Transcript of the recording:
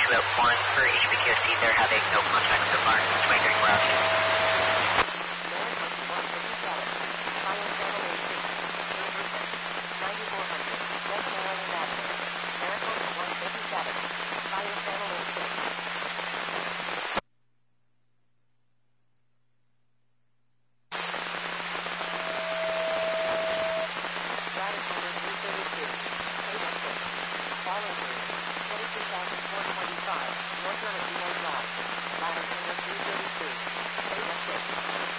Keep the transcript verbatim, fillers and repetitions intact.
two at one for H B Q S C. They're having no contact so far. twenty-three hours.